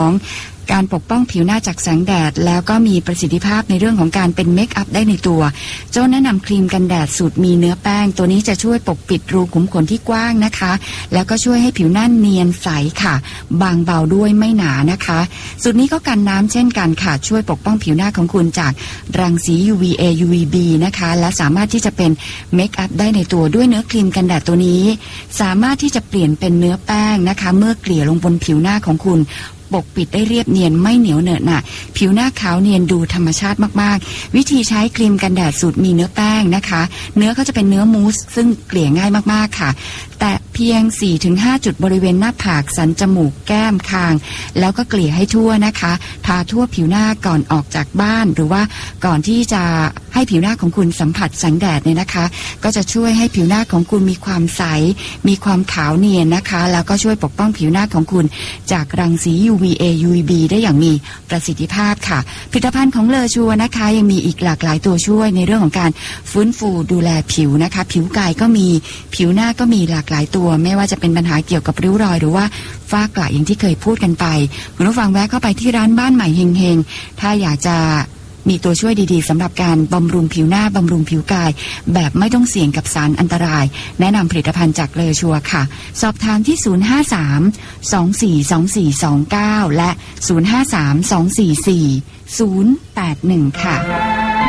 ของการปกป้องผิวหน้าจากแสงแดดแล้วก็มีประสิทธิภาพในเรื่องของการเป็นเมคอัพได้ในตัวโจ้แนะนำครีมกันแดดสูตรมีเนื้อแป้งตัวนี้จะช่วยปกปิดรูขุมขนที่กว้างนะคะแล้วก็ช่วยให้ผิวหน้าเนียนใสค่ะบางเบาด้วยไม่หนานะคะสูตรนี้ก็กันน้ำเช่นกันค่ะช่วยปกป้องผิวหน้าของคุณจากรังสี UVA UVB นะคะและสามารถที่จะเป็นเมคอัพได้ในตัวด้วยเนื้อครีมกันแดดตัวนี้สามารถที่จะเปลี่ยนเป็นเนื้อแป้งนะคะเมื่อเกลี่ยลงบนผิวหน้าของคุณปกปิดได้เรียบเนียนไม่เหนียวเหนอะหนะผิวหน้าขาวเนียนดูธรรมชาติมากๆวิธีใช้ครีมกันแดดสูตรมีเนื้อแป้งนะคะเนื้อเขาจะเป็นเนื้อมูสซึ่งเกลี่ยง่ายมากๆค่ะแต่เพียง 4-5 จุดบริเวณหน้าผากสันจมูกแก้มคางแล้วก็เกลี่ยให้ทั่วนะคะทาทั่วผิวหน้าก่อนออกจากบ้านหรือว่าก่อนที่จะให้ผิวหน้าของคุณสัมผัสแสงแดดเนี่ยนะคะก็จะช่วยให้ผิวหน้าของคุณมีความใสมีความขาวเนียนนะคะแล้วก็ช่วยปกป้องผิวหน้าของคุณจากรังสี UVA UVB ได้อย่างมีประสิทธิภาพค่ะผลิตภัณฑ์ของเลอชัวนะคะยังมีอีกหลากหลายตัวช่วยในเรื่องของการฟื้นฟูดูแลผิวนะคะผิวกายก็มีผิวหน้าก็มีหลากหลายตัวไม่ว่าจะเป็นปัญหาเกี่ยวกับริ้วรอยหรือว่าฝ้ากระอย่างที่เคยพูดกันไปคุณผู้ฟังแวะเข้าไปที่ร้านบ้านใหม่เฮงๆถ้าอยากจะมีตัวช่วยดีๆสำหรับการบำรุงผิวหน้าบำรุงผิวกายแบบไม่ต้องเสี่ยงกับสารอันตรายแนะนำผลิตภัณฑ์จากเลอชัวค่ะสอบถามที่053-242429และ053-244-081ค่ะ